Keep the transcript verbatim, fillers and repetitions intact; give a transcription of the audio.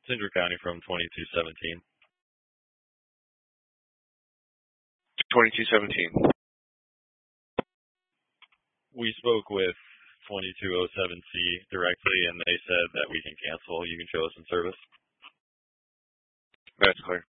Cinder County from twenty-two seventeen. twenty-two seventeen. We spoke with twenty-two oh seven C directly, and they said that we can cancel. You can show us in service. That's clear.